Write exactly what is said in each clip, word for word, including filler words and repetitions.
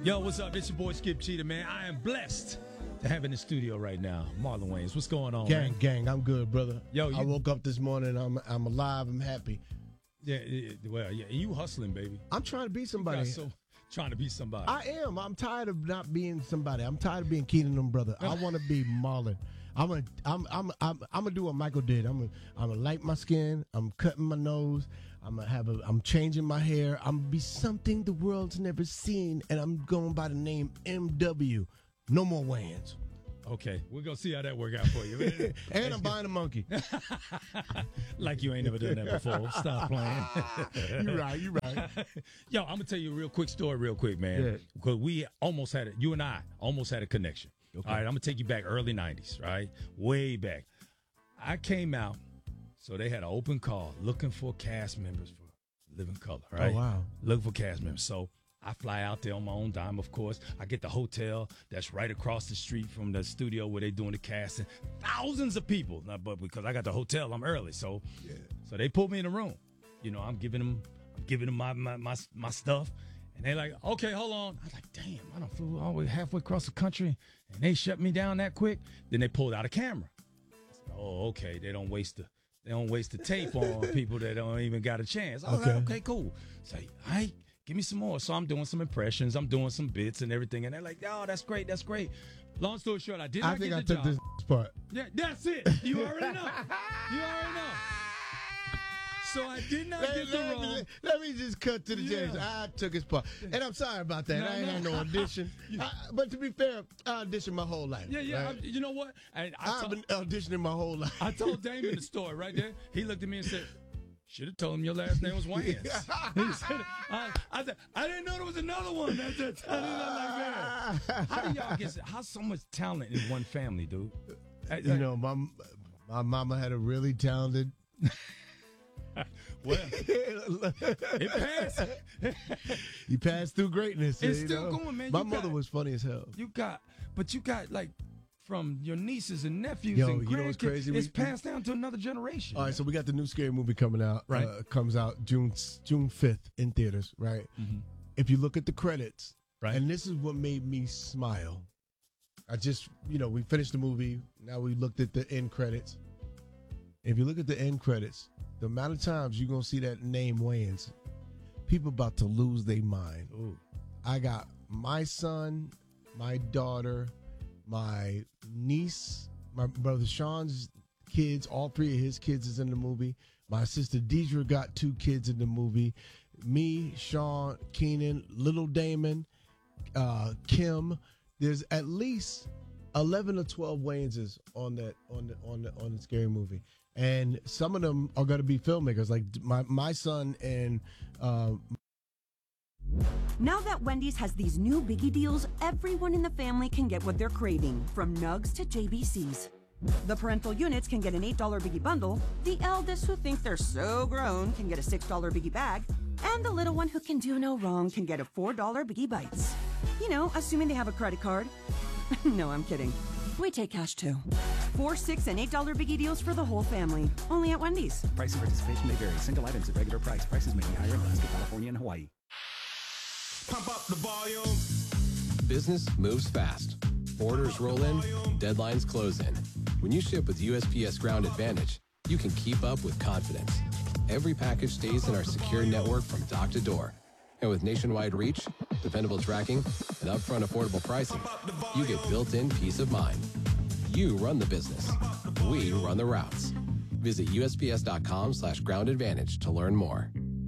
Yo, what's up? It's your boy Skip Cheetah, man. I am blessed to have in the studio right now Marlon Wayans. What's going on, gang, man? Gang, I'm good, brother. Yo, you, I woke up this morning. I'm I'm alive. I'm happy. Yeah, yeah, well, yeah. And you hustling, baby. I'm trying to be somebody. So, trying to be somebody. I am. I'm tired of not being somebody. I'm tired of being Keenan and brother. I want to be Marlon. I'm gonna I'm I'm I'm I'm gonna do what Michael did. I'm gonna I'm gonna light my skin. I'm cutting my nose. I'm gonna have a. I'm changing my hair. I'm gonna be something the world's never seen, and I'm going by the name M W. No more Wayans. Okay, we're gonna see how that work out for you. And I'm buying a monkey. Like you ain't never done that before. Stop playing. You right. You right. Yo, I'm gonna tell you a real quick story, real quick, man. Yeah. Because we almost had it. You and I almost had a connection. Okay. All right, I'm gonna take you back early nineties, right? Way back. I came out, so they had an open call looking for cast members for Living Color, right? Oh, wow. Looking for cast members. So I fly out there on my own dime, of course. I get the hotel that's right across the street from the studio where they're doing the casting. Thousands of people. Now, but because I got the hotel, I'm early. So yeah. so they put me in the room. You know, I'm giving them I'm giving them my my my, my stuff. And they like, okay, hold on. I was like, damn, I done flew all the way halfway across the country, and they shut me down that quick. Then they pulled out a camera. I said, oh, okay, they don't waste the they don't waste the tape on people that don't even got a chance. I was okay. like, okay, cool. Say, all right, give me some more. So I'm doing some impressions. I'm doing some bits and everything. And they're like, oh, that's great, that's great. Long story short, I did not I think get I the took job. this part. Yeah, that's it. You already know. You already know. So I did not let, get the let, role. Let, let me just cut to the Yeah. chase. I took his part. And I'm sorry about that. No, I ain't no. had no audition. I, but to be fair, I auditioned my whole life. Yeah, yeah. Right? I, you know what? I, I I've told, been auditioning my whole life. I told Damon the story right there. He looked at me and said, should have told him your last name was Wayans. He said, I, I said, I didn't know there was another one. That's it. I didn't know like that. How do y'all get, how's so much talent in one family, dude? You know, my, my mama had a really talented... Well, it passed. You passed through greatness. It's you still know? going, man. My You mother got, was funny as hell. You got, but you got like from your nieces and nephews Yo, and you know what's grandkids. crazy? It's We- passed down to another generation. All right, so we got the new scary movie coming out. Right. Uh, comes out June June fifth in theaters, right? Mm-hmm. If you look at the credits, Right. and this is what made me smile. I just, you know, we finished the movie. Now we looked at the end credits. If you look at the end credits, the amount of times you're going to see that name Wayans, people about to lose their mind. Ooh. I got my son, my daughter, my niece, my brother Sean's kids, all three of his kids is in the movie. My sister Deidre got two kids in the movie. Me, Sean, Keenan, Little Damon, uh, Kim. There's at least eleven or twelve Wayanses on that on the on the on the scary movie. And some of them are going to be filmmakers, like my my son and. Uh, Now that Wendy's has these new biggie deals, everyone in the family can get what they're craving, from nugs to J B Cs. The parental units can get an eight dollar biggie bundle, the eldest who think they're so grown can get a six dollar biggie bag, and the little one who can do no wrong can get a four dollar biggie bites. You know, assuming they have a credit card. No, I'm kidding. We take cash too. Four, six, and eight dollar biggie deals for the whole family. Only at Wendy's. Price and participation may vary. Single items at regular price. Prices may be higher in Alaska, California, and Hawaii. Pump up the volume. Business moves fast. Orders roll in, deadlines close in. When you ship with U S P S Ground Advantage, you can keep up with confidence. Every package stays in our secure network from dock to door. And with nationwide reach, dependable tracking, and upfront affordable pricing, you get built-in peace of mind. You run the business. We run the routes. Visit U S P S dot com slash ground advantage to learn more.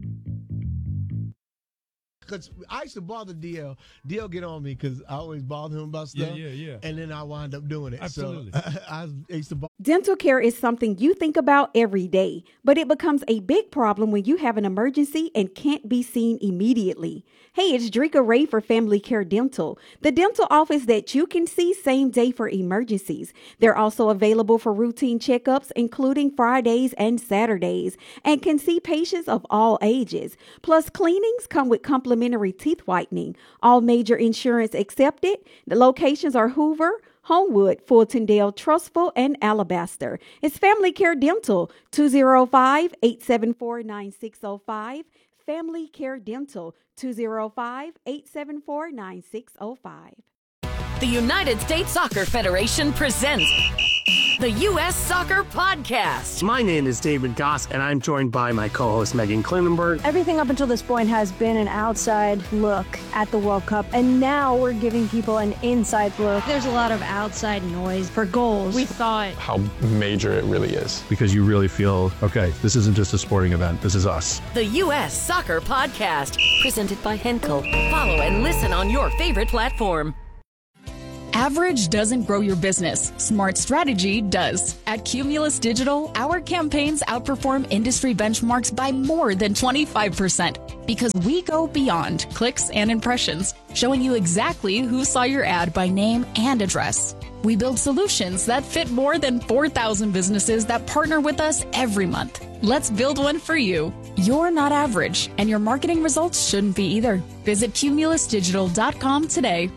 Because I used to bother D L. D L get on me because I always bother him about stuff. Yeah, yeah, yeah. And then I wind up doing it. Absolutely. So I, I used to bother. Dental care is something you think about every day, but it becomes a big problem when you have an emergency and can't be seen immediately. Hey, it's Drika Ray for Family Care Dental, the dental office that you can see same day for emergencies. They're also available for routine checkups, including Fridays and Saturdays, and can see patients of all ages. Plus, cleanings come with complimentary teeth whitening. All major insurance accepted. The locations are Hoover, Homewood, Fultondale, Trustful, and Alabaster. It's Family Care Dental, two oh five, eight seven four, nine six oh five. Family Care Dental, two oh five, eight seven four, nine six oh five. The United States Soccer Federation presents the U S Soccer Podcast. My name is David Goss, and I'm joined by my co-host Megan Klinenberg. Everything up until this point has been an outside look at the World Cup, and now we're giving people an inside look. There's a lot of outside noise for goals. We thought how major it really is. Because you really feel, okay, this isn't just a sporting event, this is us. The U S Soccer Podcast, presented by Henkel. Follow and listen on your favorite platform. Average doesn't grow your business. Smart strategy does. At Cumulus Digital, our campaigns outperform industry benchmarks by more than twenty-five percent because we go beyond clicks and impressions, showing you exactly who saw your ad by name and address. We build solutions that fit more than four thousand businesses that partner with us every month. Let's build one for you. You're not average, and your marketing results shouldn't be either. Visit cumulus digital dot com today.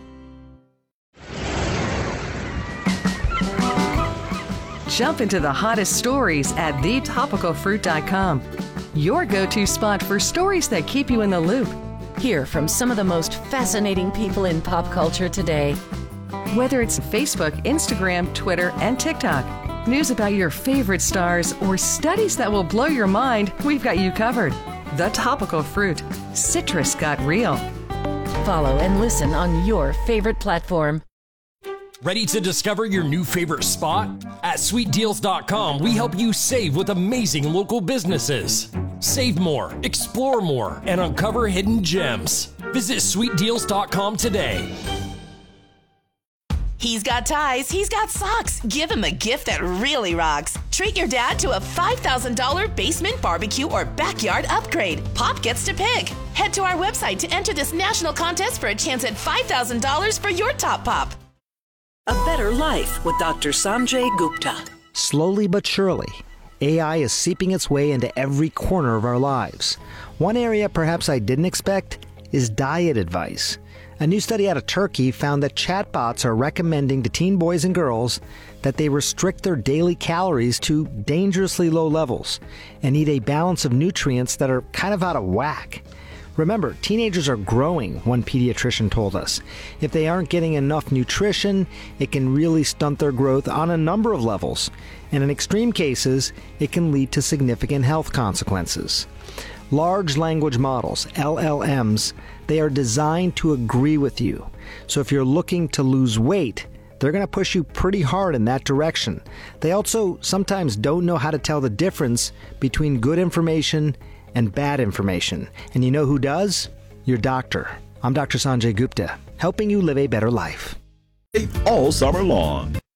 Jump into the hottest stories at the topical fruit dot com. Your go-to spot for stories that keep you in the loop. Hear from some of the most fascinating people in pop culture today. Whether it's Facebook, Instagram, Twitter, and TikTok, news about your favorite stars, or studies that will blow your mind, we've got you covered. The Topical Fruit. Citrus got real. Follow and listen on your favorite platform. Ready to discover your new favorite spot? At sweet deals dot com, we help you save with amazing local businesses. Save more, explore more, and uncover hidden gems. Visit sweet deals dot com today. He's got ties, he's got socks. Give him a gift that really rocks. Treat your dad to a five thousand dollars basement barbecue or backyard upgrade. Pop gets to pick. Head to our website to enter this national contest for a chance at five thousand dollars for your top pop. A Better Life with Doctor Sanjay Gupta. Slowly but surely, A I is seeping its way into every corner of our lives. One area perhaps I didn't expect is diet advice. A new study out of Turkey found that chatbots are recommending to teen boys and girls that they restrict their daily calories to dangerously low levels and eat a balance of nutrients that are kind of out of whack. Remember, teenagers are growing, one pediatrician told us. If they aren't getting enough nutrition, it can really stunt their growth on a number of levels. And in extreme cases, it can lead to significant health consequences. Large language models, L L Ms, they are designed to agree with you. So if you're looking to lose weight, they're going to push you pretty hard in that direction. They also sometimes don't know how to tell the difference between good information and bad information. And you know who does? Your doctor. I'm Doctor Sanjay Gupta, helping you live a better life. All summer long.